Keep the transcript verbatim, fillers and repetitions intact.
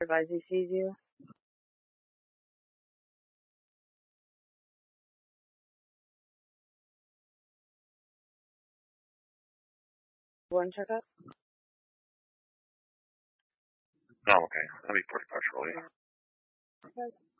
Advise he sees you. One checkup? No, okay. That'll be pretty partial, yeah. Okay.